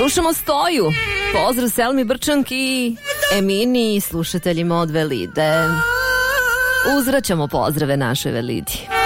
Slušamo Stoju. Pozdrav Selmi Brčanki, Emini i slušateljima od Velide. Uzvraćamo pozdrave našoj Velidi.